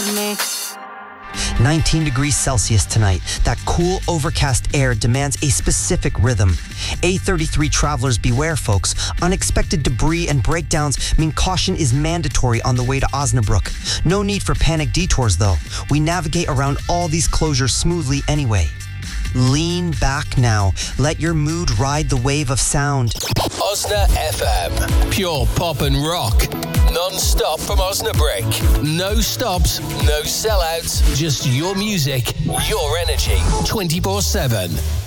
me. 19 degrees Celsius tonight. That cool, overcast air demands a specific rhythm. A33 travelers beware, folks. Unexpected debris and breakdowns mean caution is mandatory on the way to Osnabrück. No need for panic detours, though. We navigate around all these closures smoothly anyway. Lean back now. Let your mood ride the wave of sound. Osna FM. Pure pop and rock. Non-stop from Osnabrück. No stops, no sellouts. Just your music, your energy. 24/7.